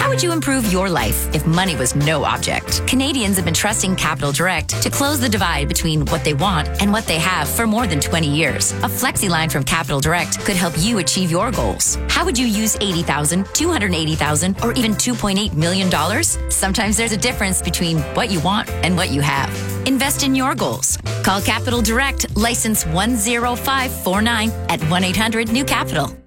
would you improve your life if money was no object? Canadians have been trusting Capital Direct to close the divide between what they want and what they have for more than 20 years. A FlexiLine from Capital Direct could help you achieve your goals. How would you use $80,000, $280,000, or even $2.8 million? Sometimes there's a difference between what you want and what you have. Invest in your goals. Call Capital Direct, license 10549 at 1-800-NEW-CAPITAL.